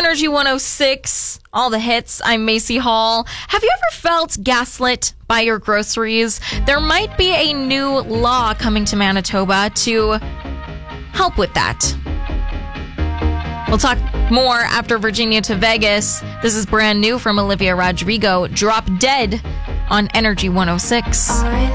Energy 106, all the hits. I'm Macy Hall. Have you ever felt gaslit by your groceries? There might be a new law coming to Manitoba to help with that. We'll talk more after Virginia to Vegas. This is brand new from Olivia Rodrigo, Drop Dead on Energy 106.